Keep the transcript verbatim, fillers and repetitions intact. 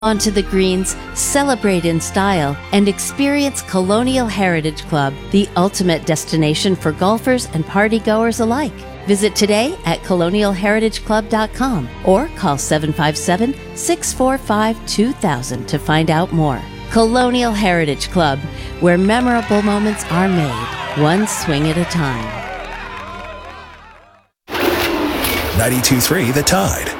Onto the greens, celebrate in style, and experience Colonial Heritage Club, the ultimate destination for golfers and partygoers alike. Visit today at colonial heritage club dot com or call seven five seven, six four five, two thousand to find out more. Colonial Heritage Club, where memorable moments are made, one swing at a time. ninety-two point three The Tide.